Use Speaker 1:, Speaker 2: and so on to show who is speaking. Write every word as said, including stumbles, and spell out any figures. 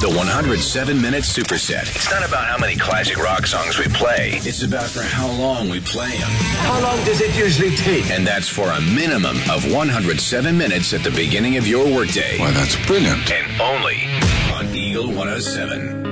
Speaker 1: The one hundred seven minute Superset. It's not about how many classic rock songs we play. It's about for how long we play them.
Speaker 2: How long does it usually take?
Speaker 1: And that's for a minimum of one hundred seven minutes at the beginning of your workday.
Speaker 3: Why, that's brilliant.
Speaker 1: And only on Eagle one oh seven.